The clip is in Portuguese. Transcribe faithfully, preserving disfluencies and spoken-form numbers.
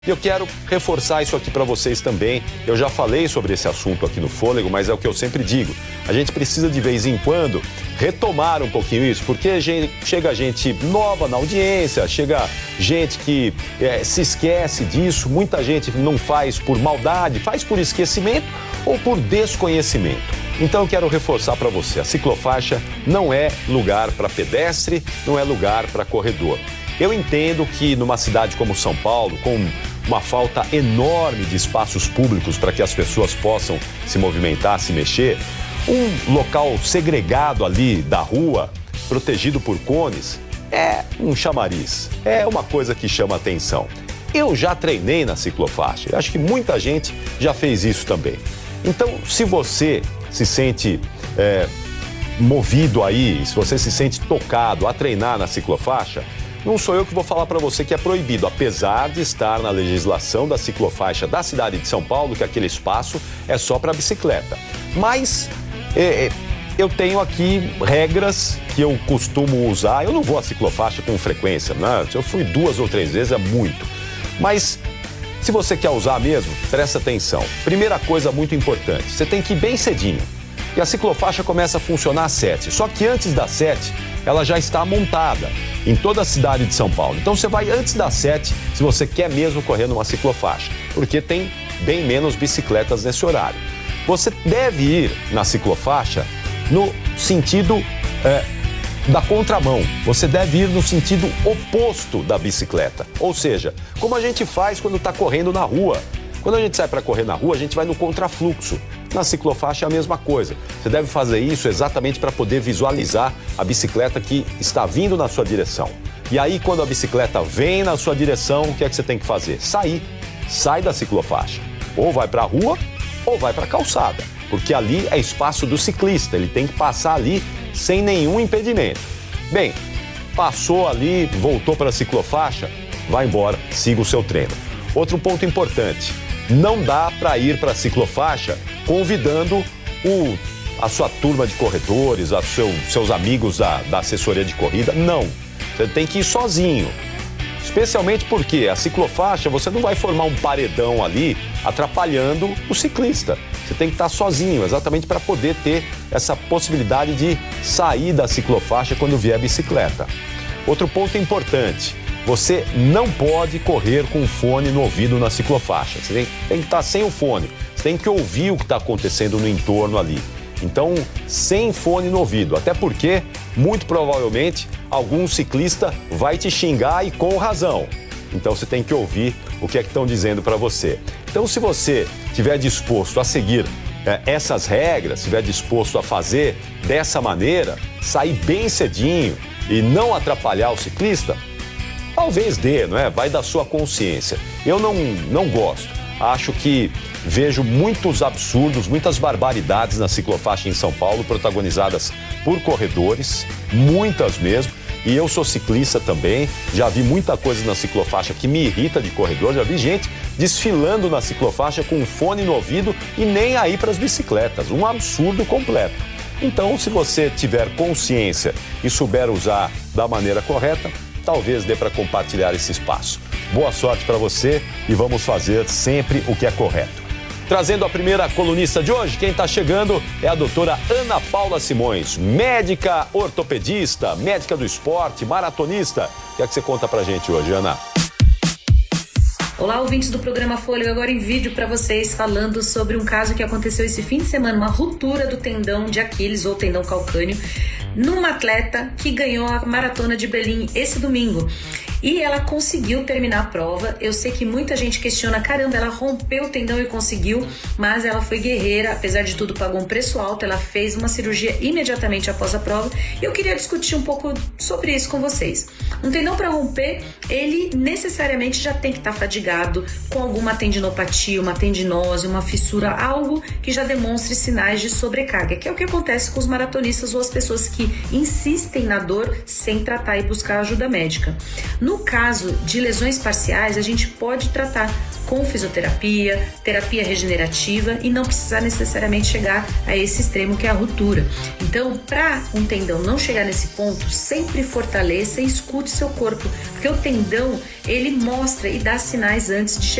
Eu quero reforçar isso aqui para vocês também. Eu já falei sobre esse assunto aqui no Fôlego, mas é o que eu sempre digo. A gente precisa de vez em quando retomar um pouquinho isso, porque gente, chega gente nova na audiência, chega gente que é, se esquece disso, muita gente não faz por maldade, faz por esquecimento ou por desconhecimento. Então eu quero reforçar para você, a ciclofaixa não é lugar para pedestre, não é lugar para corredor. Eu entendo que numa cidade como São Paulo, com uma falta enorme de espaços públicos para que as pessoas possam se movimentar, se mexer, um local segregado ali da rua, protegido por cones, é um chamariz, é uma coisa que chama atenção. Eu já treinei na ciclofaixa, eu acho que muita gente já fez isso também. Então, se você se sente é, movido aí, se você se sente tocado a treinar na ciclofaixa, não sou eu que vou falar para você que é proibido, apesar de estar na legislação da ciclofaixa da cidade de São Paulo, que aquele espaço é só para bicicleta. Mas é, eu tenho aqui regras que eu costumo usar. Eu não vou à ciclofaixa com frequência, né? Se eu fui duas ou três vezes é muito. Mas se você quer usar mesmo, presta atenção. Primeira coisa muito importante, você tem que ir bem cedinho. E a ciclofaixa começa a funcionar às sete. Só que antes das sete, ela já está montada em toda a cidade de São Paulo. Então você vai antes das sete, se você quer mesmo correr numa ciclofaixa, porque tem bem menos bicicletas nesse horário. Você deve ir na ciclofaixa no sentido é, da contramão. Você deve ir no sentido oposto da bicicleta. Ou seja, como a gente faz quando está correndo na rua. Quando a gente sai para correr na rua, a gente vai no contrafluxo. Na ciclofaixa é a mesma coisa. Você deve fazer isso exatamente para poder visualizar a bicicleta que está vindo na sua direção. E aí, quando a bicicleta vem na sua direção, o que é que você tem que fazer? Sair. Sai da ciclofaixa. Ou vai para a rua, ou vai para a calçada. Porque ali é espaço do ciclista. Ele tem que passar ali sem nenhum impedimento. Bem, passou ali, voltou para a ciclofaixa, vai embora, siga o seu treino. Outro ponto importante. Não dá para ir para a ciclofaixa convidando o, a sua turma de corredores, a seu, seus amigos da, da assessoria de corrida. Não, você tem que ir sozinho. Especialmente porque a ciclofaixa, você não vai formar um paredão ali atrapalhando o ciclista. Você tem que estar sozinho, exatamente para poder ter essa possibilidade de sair da ciclofaixa quando vier a bicicleta. Outro ponto importante. Você não pode correr com o fone no ouvido na ciclofaixa. Você tem, tem que estar sem o fone. Você tem que ouvir o que está acontecendo no entorno ali. Então, sem fone no ouvido. Até porque, muito provavelmente, algum ciclista vai te xingar e com razão. Então, você tem que ouvir o que é que estão dizendo para você. Então, se você estiver disposto a seguir é, essas regras, estiver disposto a fazer dessa maneira, sair bem cedinho e não atrapalhar o ciclista, talvez dê, não é? Vai da sua consciência. Eu não, não gosto. Acho que vejo muitos absurdos, muitas barbaridades na ciclofaixa em São Paulo, protagonizadas por corredores, muitas mesmo. E eu sou ciclista também, já vi muita coisa na ciclofaixa que me irrita de corredor, já vi gente desfilando na ciclofaixa com um fone no ouvido e nem aí para as bicicletas. Um absurdo completo. Então, se você tiver consciência e souber usar da maneira correta, talvez dê para compartilhar esse espaço. Boa sorte para você e vamos fazer sempre o que é correto. Trazendo a primeira colunista de hoje, quem está chegando é a doutora Ana Paula Simões, médica ortopedista, médica do esporte, maratonista. O que é que você conta pra gente hoje, Ana? Olá, ouvintes do programa Fôlego, agora em vídeo para vocês falando sobre um caso que aconteceu esse fim de semana, uma ruptura do tendão de Aquiles ou tendão calcâneo numa atleta que ganhou a maratona de Berlim esse domingo. E ela conseguiu terminar a prova. Eu sei que muita gente questiona, caramba, ela rompeu o tendão e conseguiu, mas ela foi guerreira, apesar de tudo pagou um preço alto, ela fez uma cirurgia imediatamente após a prova. E eu queria discutir um pouco sobre isso com vocês. Um tendão para romper, ele necessariamente já tem que estar fadigado, com alguma tendinopatia, uma tendinose, uma fissura, algo que já demonstre sinais de sobrecarga, que é o que acontece com os maratonistas ou as pessoas que insistem na dor sem tratar e buscar ajuda médica. No No caso de lesões parciais, a gente pode tratar com fisioterapia, terapia regenerativa e não precisar necessariamente chegar a esse extremo que é a ruptura. Então, para um tendão não chegar nesse ponto, sempre fortaleça e escute seu corpo, porque o tendão, ele mostra e dá sinais antes de chegar